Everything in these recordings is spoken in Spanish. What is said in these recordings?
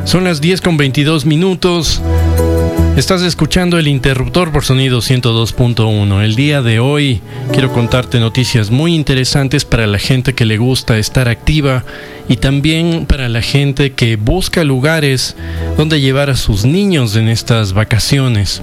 Son las 10:22. Estás escuchando el interruptor por sonido 102.1. El día de hoy quiero contarte noticias muy interesantes para la gente que le gusta estar activa y también para la gente que busca lugares donde llevar a sus niños en estas vacaciones.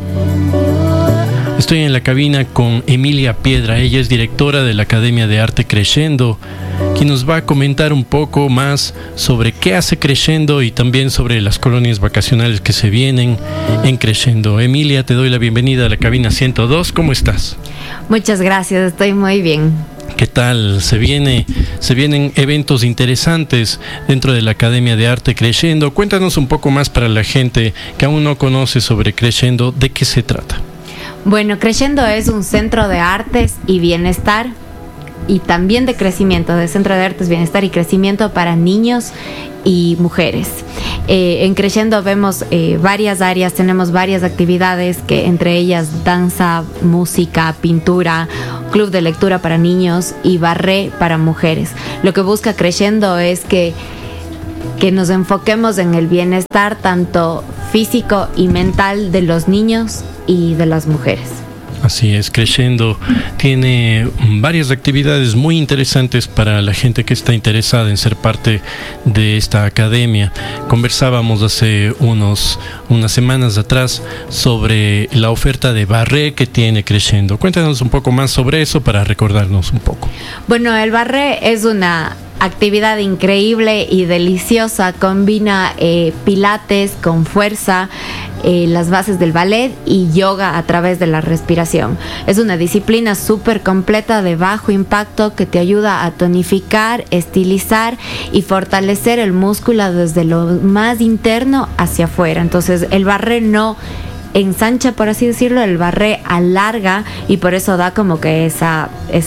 Estoy en la cabina con Emilia Piedra. Ella es directora de la Academia de Arte Crescendo, quien nos va a comentar un poco más sobre qué hace Crescendo y también sobre las colonias vacacionales que se vienen en Crescendo. Emilia, te doy la bienvenida a la cabina 102. ¿Cómo estás? Muchas gracias, estoy muy bien. ¿Qué tal? Se vienen eventos interesantes dentro de la Academia de Arte Crescendo. Cuéntanos un poco más para la gente que aún no conoce sobre Crescendo, ¿de qué se trata? Bueno, Crescendo es un centro de artes y bienestar y también de crecimiento, de centro de artes, bienestar y crecimiento para niños y mujeres. En Crescendo vemos varias áreas, tenemos varias actividades, que entre ellas danza, música, pintura, club de lectura para niños y barré para mujeres. Lo que busca Crescendo es que nos enfoquemos en el bienestar tanto físico y mental de los niños y de las mujeres. Así es, Crescendo tiene varias actividades muy interesantes para la gente que está interesada en ser parte de esta academia. Conversábamos hace unas semanas atrás sobre la oferta de barré que tiene Crescendo. Cuéntanos un poco más sobre eso para recordarnos un poco. Bueno, el barré es una actividad increíble y deliciosa. Combina pilates con fuerza, las bases del ballet y yoga a través de la respiración. Es una disciplina súper completa de bajo impacto que te ayuda a tonificar, estilizar y fortalecer el músculo desde lo más interno hacia afuera. Entonces el barré no ensancha, por así decirlo, el barré alarga y por eso da como que esa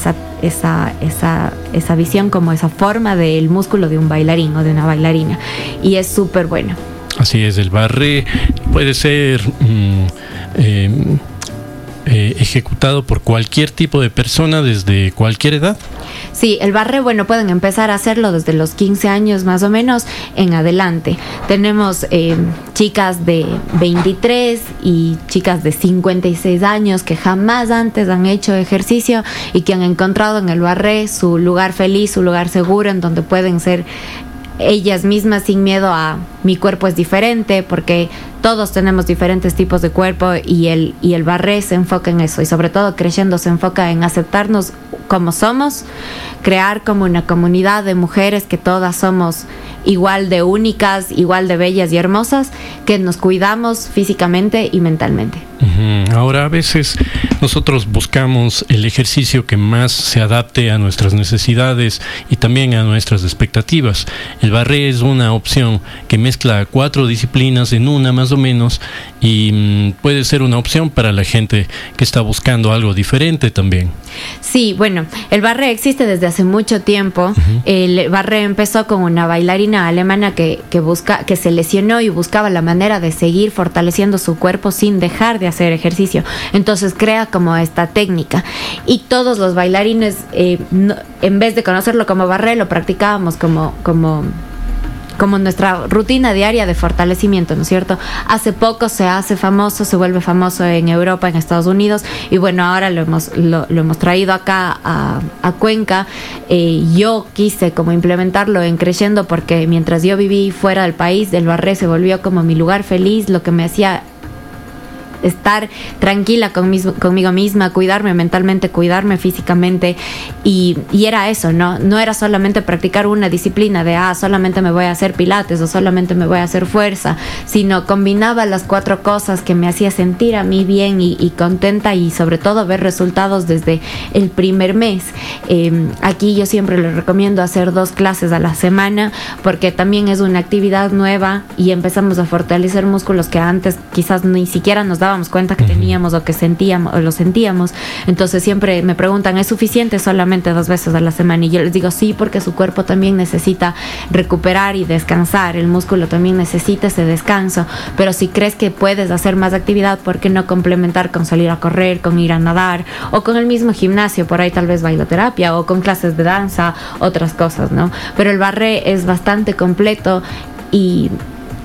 visión, como esa forma del músculo de un bailarín o de una bailarina, y es súper bueno. Así es, el barré puede ser ejecutado por cualquier tipo de persona desde cualquier edad. Sí, el barré, bueno, pueden empezar a hacerlo desde los 15 años más o menos en adelante. Tenemos chicas de 23 y chicas de 56 años que jamás antes han hecho ejercicio y que han encontrado en el barré su lugar feliz, su lugar seguro, en donde pueden ser ellas mismas sin miedo a mi cuerpo es diferente, porque todos tenemos diferentes tipos de cuerpo y el barré se enfoca en eso, y sobre todo Crescendo se enfoca en aceptarnos como somos, crear como una comunidad de mujeres que todas somos igual de únicas, igual de bellas y hermosas, que nos cuidamos físicamente y mentalmente. Ahora, a veces nosotros buscamos el ejercicio que más se adapte a nuestras necesidades y también a nuestras expectativas. El barré es una opción que mezcla 4 disciplinas en una más o menos, y puede ser una opción para la gente que está buscando algo diferente también. Sí, bueno, el barré existe desde hace mucho tiempo. El barré empezó con una bailarina alemana que se lesionó y buscaba la manera de seguir fortaleciendo su cuerpo sin dejar de hacer ejercicio. Entonces crea como esta técnica, y todos los bailarines, en vez de conocerlo como barré, lo practicábamos como nuestra rutina diaria de fortalecimiento, ¿no es cierto? Hace poco se vuelve famoso en Europa, en Estados Unidos, y bueno, ahora lo hemos traído acá a Cuenca. Yo quise como implementarlo en Crescendo porque mientras yo viví fuera del país, el barré se volvió como mi lugar feliz, lo que me hacía estar tranquila conmigo misma, cuidarme mentalmente, cuidarme físicamente, y era eso, no era solamente practicar una disciplina de solamente me voy a hacer pilates o solamente me voy a hacer fuerza, sino combinaba las 4 cosas que me hacía sentir a mí bien y contenta, y sobre todo ver resultados desde el primer mes. Aquí yo siempre les recomiendo hacer 2 clases a la semana, porque también es una actividad nueva y empezamos a fortalecer músculos que antes quizás ni siquiera nos dábamos cuenta que teníamos o que sentíamos o lo sentíamos. Entonces siempre me preguntan, ¿es suficiente solamente 2 veces a la semana? Y yo les digo sí, porque su cuerpo también necesita recuperar y descansar, el músculo también necesita ese descanso, pero si crees que puedes hacer más actividad, ¿por qué no complementar con salir a correr, con ir a nadar, o con el mismo gimnasio, por ahí tal vez bailoterapia, o con clases de danza, otras cosas, ¿no? Pero el barré es bastante completo, y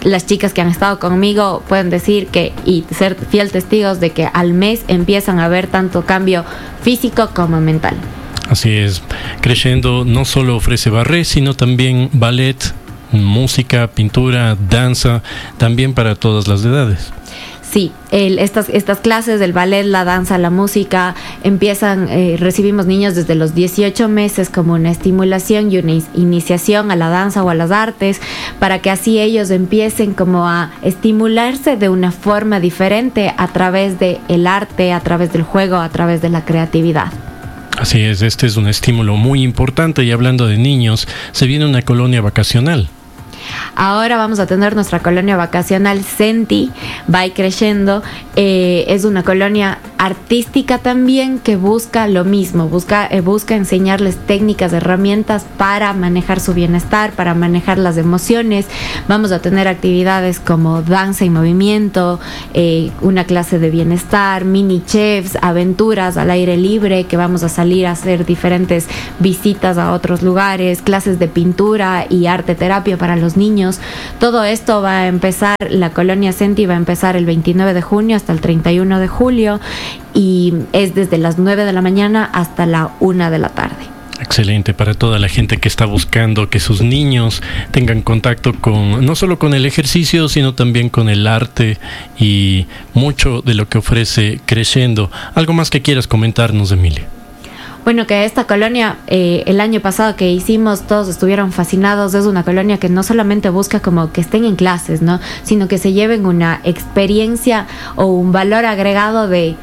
las chicas que han estado conmigo pueden decir que y ser fiel testigos de que al mes empiezan a ver tanto cambio físico como mental. Así es, Crescendo no solo ofrece ballet, sino también ballet, música, pintura, danza, también para todas las edades. Sí, estas clases del ballet, la danza, la música, recibimos niños desde los 18 meses como una estimulación y una iniciación a la danza o a las artes, para que así ellos empiecen como a estimularse de una forma diferente a través del arte, a través del juego, a través de la creatividad. Así es, este es un estímulo muy importante y hablando de niños, se viene una colonia vacacional. Ahora vamos a tener nuestra colonia vacacional Senti, va creciendo. Es una colonia artística también que busca lo mismo, busca enseñarles técnicas, herramientas para manejar su bienestar, para manejar las emociones. Vamos a tener actividades como danza y movimiento, una clase de bienestar, mini chefs, aventuras al aire libre, que vamos a salir a hacer diferentes visitas a otros lugares, clases de pintura y arte terapia para los niños. Todo esto va a empezar, la colonia Senti va a empezar el 29 de junio hasta el 31 de julio y es desde las 9 de la mañana hasta la 1 de la tarde. Excelente para toda la gente que está buscando que sus niños tengan contacto con no solo con el ejercicio, sino también con el arte y mucho de lo que ofrece Crescendo. ¿Algo más que quieras comentarnos, Emilia? Bueno, que esta colonia, el año pasado que hicimos, todos estuvieron fascinados. Es una colonia que no solamente busca como que estén en clases, ¿no? Sino que se lleven una experiencia o un valor agregado de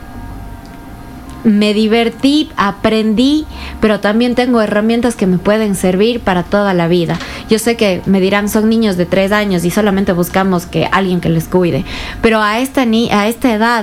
me divertí, aprendí, pero también tengo herramientas que me pueden servir para toda la vida. Yo sé que me dirán, son niños de 3 años y solamente buscamos que alguien que les cuide, pero a esta edad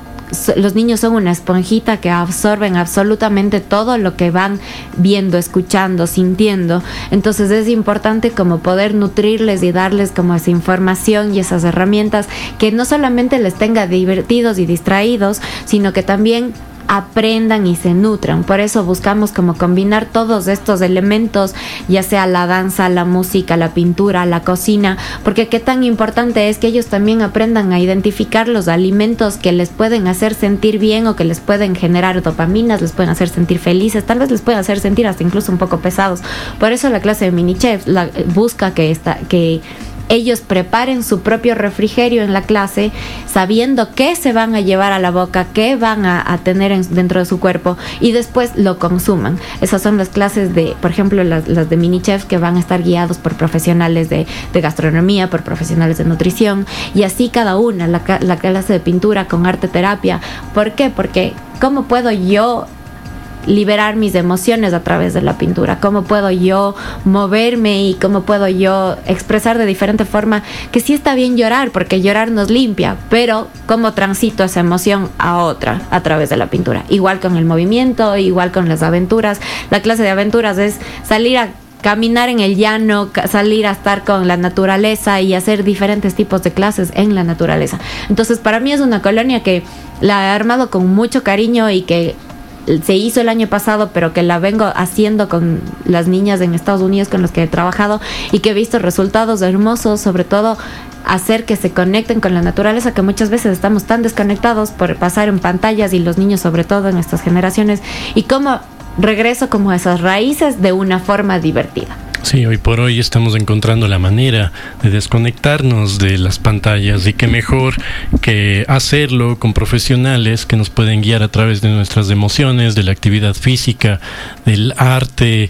los niños son una esponjita que absorben absolutamente todo lo que van viendo, escuchando, sintiendo. Entonces es importante como poder nutrirles y darles como esa información y esas herramientas que no solamente les tenga divertidos y distraídos, sino que también aprendan y se nutran. Por eso buscamos como combinar todos estos elementos, ya sea la danza, la música, la pintura, la cocina, porque qué tan importante es que ellos también aprendan a identificar los alimentos que les pueden hacer sentir bien o que les pueden generar dopaminas, les pueden hacer sentir felices, tal vez les pueden hacer sentir hasta incluso un poco pesados. Por eso la clase de mini chefs busca que ellos preparen su propio refrigerio en la clase, sabiendo qué se van a llevar a la boca, qué van a tener dentro de su cuerpo y después lo consuman. Esas son las clases por ejemplo, las de mini chefs, que van a estar guiados por profesionales de gastronomía, por profesionales de nutrición, y así cada una, la clase de pintura con arte terapia. ¿Por qué? Porque ¿cómo puedo yo liberar mis emociones a través de la pintura? ¿Cómo puedo yo moverme y cómo puedo yo expresar de diferente forma? Que sí está bien llorar, porque llorar nos limpia, pero ¿cómo transito esa emoción a otra a través de la pintura? Igual con el movimiento, igual con las aventuras. La clase de aventuras es salir a caminar en el llano, salir a estar con la naturaleza y hacer diferentes tipos de clases en la naturaleza. Entonces, para mí es una colonia que la he armado con mucho cariño y que se hizo el año pasado, pero que la vengo haciendo con las niñas en Estados Unidos con las que he trabajado y que he visto resultados hermosos, sobre todo hacer que se conecten con la naturaleza, que muchas veces estamos tan desconectados por pasar en pantallas, y los niños sobre todo en estas generaciones, y cómo regreso como a esas raíces de una forma divertida. Sí, hoy por hoy estamos encontrando la manera de desconectarnos de las pantallas, y qué mejor que hacerlo con profesionales que nos pueden guiar a través de nuestras emociones, de la actividad física, del arte,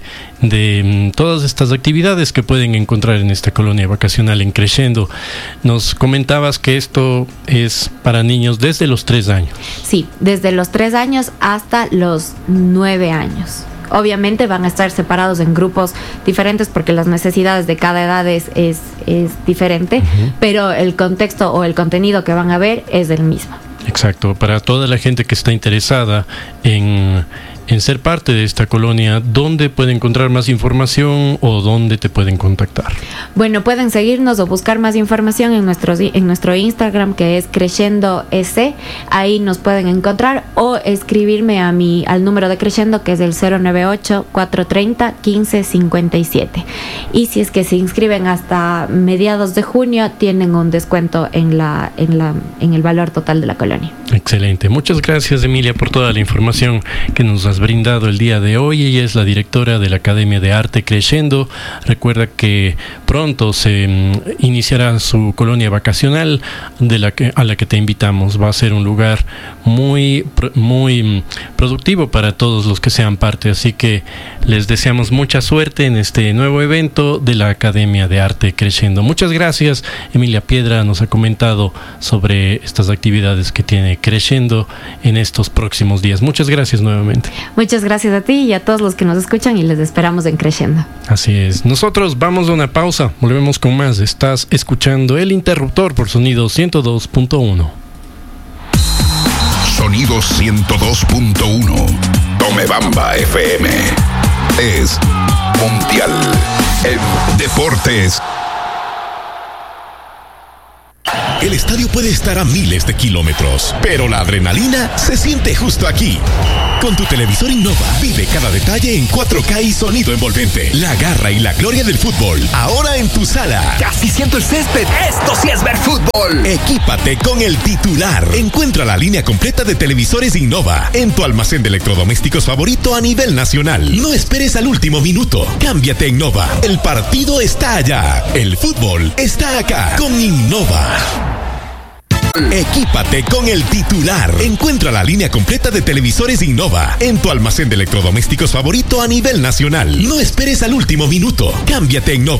de todas estas actividades que pueden encontrar en esta colonia vacacional en Crescendo. Nos comentabas que esto es para niños desde los 3 años. Sí, desde los 3 años hasta los 9 años. Obviamente van a estar separados en grupos diferentes porque las necesidades de cada edad es diferente, pero el contexto o el contenido que van a ver es el mismo. Exacto, para toda la gente que está interesada en en ser parte de esta colonia, ¿dónde puede encontrar más información o dónde te pueden contactar? Bueno, pueden seguirnos o buscar más información en nuestro Instagram, que es Creciendo S. Ahí nos pueden encontrar, o escribirme al número de Creciendo, que es el 098-430-1557. Y si es que se inscriben hasta mediados de junio, tienen un descuento en el valor total de la colonia. Excelente. Muchas gracias, Emilia, por toda la información que nos has brindado el día de hoy. Ella es la directora de la Academia de Arte Creciendo. Recuerda que pronto se iniciará su colonia vacacional a la que te invitamos. Va a ser un lugar muy productivo para todos los que sean parte, así que les deseamos mucha suerte en este nuevo evento de la Academia de Arte Creciendo. Muchas gracias. Emilia Piedra nos ha comentado sobre estas actividades que tiene Creciendo en estos próximos días. Muchas gracias nuevamente. Muchas gracias a ti y a todos los que nos escuchan, y les esperamos en Creciendo. Así es. Nosotros vamos a una pausa. Volvemos con más. Estás escuchando El Interruptor por Sonido 102.1. Sonido 102.1. Tomebamba FM. Es mundial en deportes. El estadio puede estar a miles de kilómetros, pero la adrenalina se siente justo aquí. Con tu televisor Innova, vive cada detalle en 4K y sonido envolvente. La garra y la gloria del fútbol, ahora en tu sala. Casi siento el césped. Esto sí es ver fútbol. Equípate con el titular. Encuentra la línea completa de televisores Innova en tu almacén de electrodomésticos favorito a nivel nacional. No esperes al último minuto. Cámbiate a Innova. El partido está allá. El fútbol está acá. Con Innova. Equípate con el titular. Encuentra la línea completa de televisores Innova en tu almacén de electrodomésticos favorito a nivel nacional. No esperes al último minuto. Cámbiate a Innova.